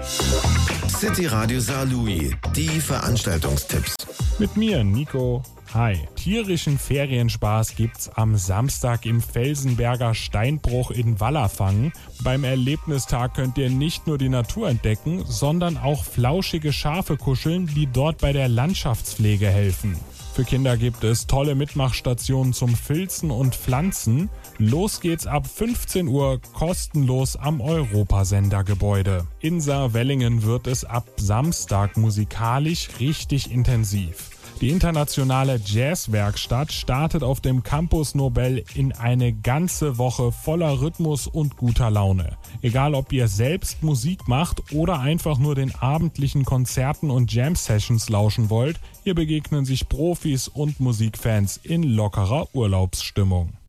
City Radio Saarlouis, die Veranstaltungstipps. Mit mir, Nico. Hi. Tierischen Ferienspaß gibt's am Samstag im Felsenberger Steinbruch in Wallerfangen. Beim Erlebnistag könnt ihr nicht nur die Natur entdecken, sondern auch flauschige Schafe kuscheln, die dort bei der Landschaftspflege helfen. Für Kinder gibt es tolle Mitmachstationen zum Filzen und Pflanzen. Los geht's ab 15 Uhr kostenlos am Europasendergebäude. In Saarwellingen wird es ab Samstag musikalisch richtig intensiv. Die internationale Jazzwerkstatt startet auf dem Campus Nobel in eine ganze Woche voller Rhythmus und guter Laune. Egal ob ihr selbst Musik macht oder einfach nur den abendlichen Konzerten und Jam-Sessions lauschen wollt, hier begegnen sich Profis und Musikfans in lockerer Urlaubsstimmung.